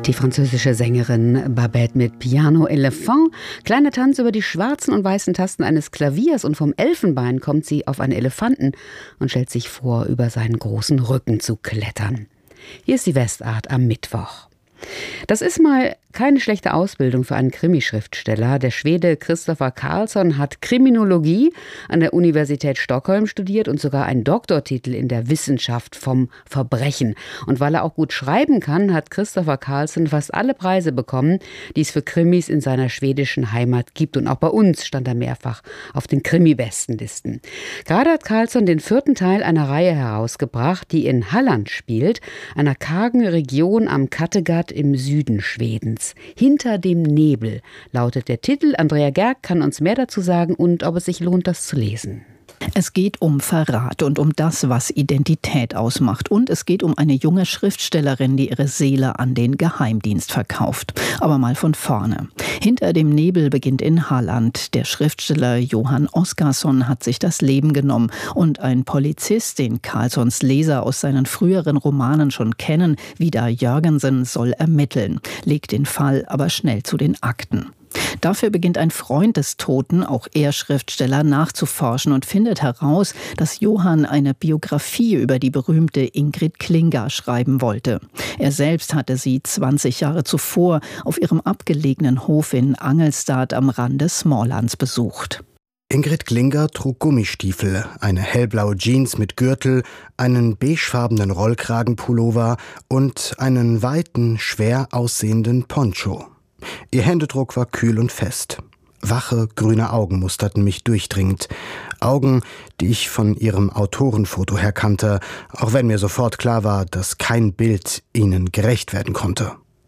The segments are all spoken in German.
Die französische Sängerin Babette mit Piano Elephant. Kleiner Tanz über die schwarzen und weißen Tasten eines Klaviers, und vom Elfenbein kommt sie auf einen Elefanten und stellt sich vor, über seinen großen Rücken zu klettern. Hier ist die Westart am Mittwoch. Das ist mal keine schlechte Ausbildung für einen Krimischriftsteller. Der Schwede Christopher Carlsson hat Kriminologie an der Universität Stockholm studiert und sogar einen Doktortitel in der Wissenschaft vom Verbrechen. Und weil er auch gut schreiben kann, hat Christopher Carlsson fast alle Preise bekommen, die es für Krimis in seiner schwedischen Heimat gibt. Und auch bei uns stand er mehrfach auf den Krimi-Bestenlisten. Gerade hat Carlsson den 4. Teil einer Reihe herausgebracht, die in Halland spielt, einer kargen Region am Kattegat im Süden Schwedens. Hinter dem Nebel lautet der Titel. Andrea Gerg kann uns mehr dazu sagen und ob es sich lohnt, das zu lesen. Es geht um Verrat und um das, was Identität ausmacht. Und es geht um eine junge Schriftstellerin, die ihre Seele an den Geheimdienst verkauft. Aber mal von vorne. Hinter dem Nebel beginnt in Halland. Der Schriftsteller Johan Oscarsson hat sich das Leben genommen. Und ein Polizist, den Carlssons Leser aus seinen früheren Romanen schon kennen, Vidar Jörgensen, soll ermitteln, legt den Fall aber schnell zu den Akten. Dafür beginnt ein Freund des Toten, auch er Schriftsteller, nachzuforschen und findet heraus, dass Johann eine Biografie über die berühmte Ingrid Klinga schreiben wollte. Er selbst hatte sie 20 Jahre zuvor auf ihrem abgelegenen Hof in Angelstad am Rande Smålands besucht. Ingrid Klinga trug Gummistiefel, eine hellblaue Jeans mit Gürtel, einen beigefarbenen Rollkragenpullover und einen weiten, schwer aussehenden Poncho. Ihr Händedruck war kühl und fest. Wache, grüne Augen musterten mich durchdringend. Augen, die ich von ihrem Autorenfoto her kannte, auch wenn mir sofort klar war, dass kein Bild ihnen gerecht werden konnte.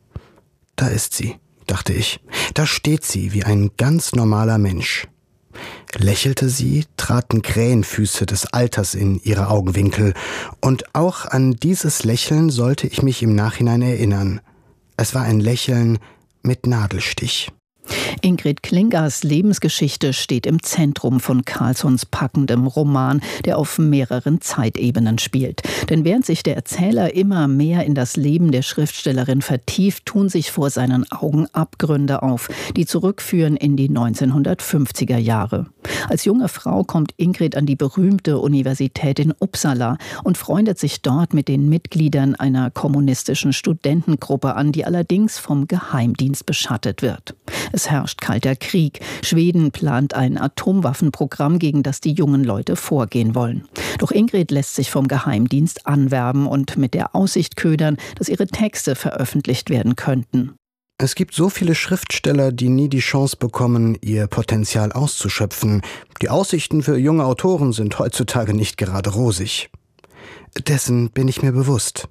Da ist sie, dachte ich. Da steht sie wie ein ganz normaler Mensch. Lächelte sie, traten Krähenfüße des Alters in ihre Augenwinkel. Und auch an dieses Lächeln sollte ich mich im Nachhinein erinnern. Es war ein Lächeln mit Nadelstich. Ingrid Klingas Lebensgeschichte steht im Zentrum von Carlssons packendem Roman, der auf mehreren Zeitebenen spielt. Denn während sich der Erzähler immer mehr in das Leben der Schriftstellerin vertieft, tun sich vor seinen Augen Abgründe auf, die zurückführen in die 1950er Jahre. Als junge Frau kommt Ingrid an die berühmte Universität in Uppsala und freundet sich dort mit den Mitgliedern einer kommunistischen Studentengruppe an, die allerdings vom Geheimdienst beschattet wird. Es herrscht kalter Krieg. Schweden plant ein Atomwaffenprogramm, gegen das die jungen Leute vorgehen wollen. Doch Ingrid lässt sich vom Geheimdienst anwerben und mit der Aussicht ködern, dass ihre Texte veröffentlicht werden könnten. Es gibt so viele Schriftsteller, die nie die Chance bekommen, ihr Potenzial auszuschöpfen. Die Aussichten für junge Autoren sind heutzutage nicht gerade rosig. Dessen bin ich mir bewusst.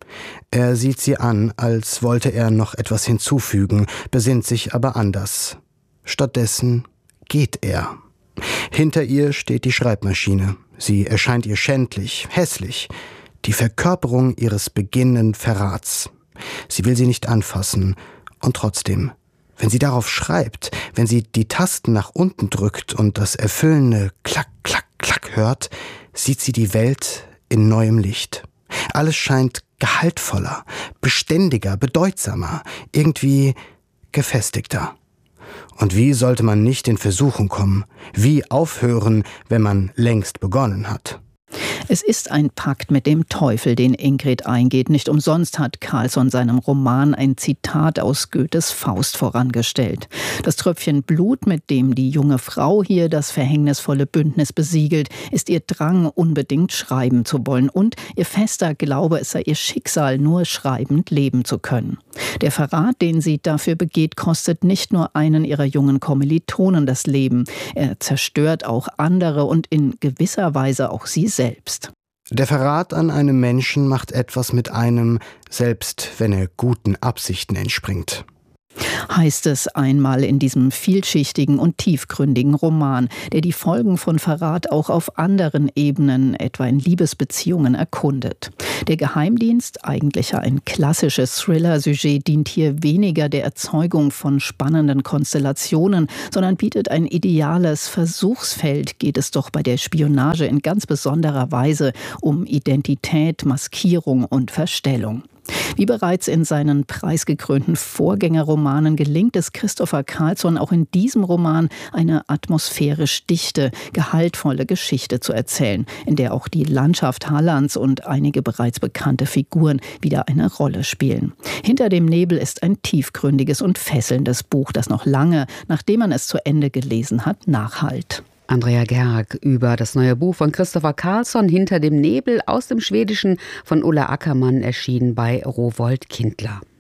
Er sieht sie an, als wollte er noch etwas hinzufügen, besinnt sich aber anders. Stattdessen geht er. Hinter ihr steht die Schreibmaschine. Sie erscheint ihr schändlich, hässlich. Die Verkörperung ihres beginnenden Verrats. Sie will sie nicht anfassen. Und trotzdem, wenn sie darauf schreibt, wenn sie die Tasten nach unten drückt und das erfüllende Klack, Klack, Klack hört, sieht sie die Welt in neuem Licht. Alles scheint gehaltvoller, beständiger, bedeutsamer, irgendwie gefestigter. Und wie sollte man nicht in Versuchung kommen? Wie aufhören, wenn man längst begonnen hat? Es ist ein Pakt mit dem Teufel, den Ingrid eingeht. Nicht umsonst hat Carlsson seinem Roman ein Zitat aus Goethes Faust vorangestellt. Das Tröpfchen Blut, mit dem die junge Frau hier das verhängnisvolle Bündnis besiegelt, ist ihr Drang, unbedingt schreiben zu wollen und ihr fester Glaube, es sei ihr Schicksal, nur schreibend leben zu können. Der Verrat, den sie dafür begeht, kostet nicht nur einen ihrer jungen Kommilitonen das Leben. Er zerstört auch andere und in gewisser Weise auch sie selbst. Der Verrat an einem Menschen macht etwas mit einem, selbst wenn er guten Absichten entspringt. Heißt es einmal in diesem vielschichtigen und tiefgründigen Roman, der die Folgen von Verrat auch auf anderen Ebenen, etwa in Liebesbeziehungen, erkundet. Der Geheimdienst, eigentlich ein klassisches Thriller-Sujet, dient hier weniger der Erzeugung von spannenden Konstellationen, sondern bietet ein ideales Versuchsfeld, geht es doch bei der Spionage in ganz besonderer Weise um Identität, Maskierung und Verstellung. Wie bereits in seinen preisgekrönten Vorgängerromanen gelingt es Christopher Carlsson auch in diesem Roman, eine atmosphärisch dichte, gehaltvolle Geschichte zu erzählen, in der auch die Landschaft Hallands und einige bereits bekannte Figuren wieder eine Rolle spielen. Hinter dem Nebel ist ein tiefgründiges und fesselndes Buch, das noch lange, nachdem man es zu Ende gelesen hat, nachhallt. Andrea Gerg über das neue Buch von Christopher Carlsson, Hinter dem Nebel, aus dem Schwedischen von Ulla Ackermann, erschienen bei Rowohlt Kindler.